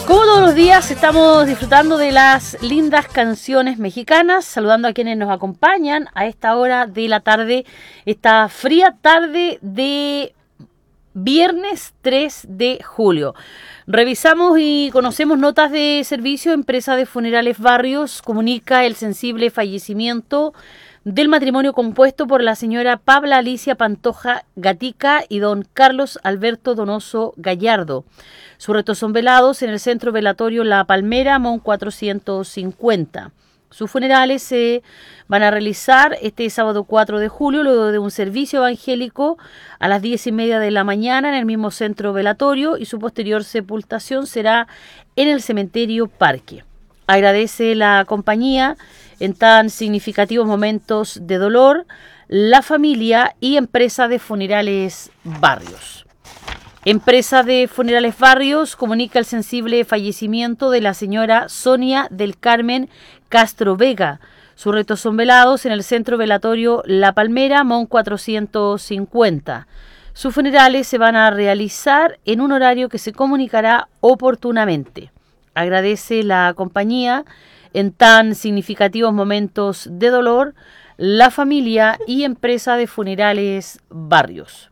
Como todos los días estamos disfrutando de las lindas canciones mexicanas, saludando a quienes nos acompañan a esta hora de la tarde, esta fría tarde de viernes 3 de julio. Revisamos y conocemos notas de servicio. Empresa de Funerales Barrios comunica el sensible fallecimiento del matrimonio compuesto por la señora Pabla Alicia Pantoja Gatica y don Carlos Alberto Donoso Gallardo. Sus restos son velados en el centro velatorio La Palmera, Mon 450. Sus funerales se van a realizar este sábado 4 de julio, luego de un servicio evangélico a las 10:30 de la mañana en el mismo centro velatorio, y su posterior sepultación será en el cementerio Parque. Agradece la compañía en tan significativos momentos de dolor, la familia y Empresa de Funerales Barrios. Empresa de Funerales Barrios comunica el sensible fallecimiento de la señora Sonia del Carmen Castro Vega. Sus restos son velados en el centro velatorio La Palmera, Mon 450. Sus funerales se van a realizar en un horario que se comunicará oportunamente. Agradece la compañía en tan significativos momentos de dolor, la familia y Empresa de Funerales Barrios.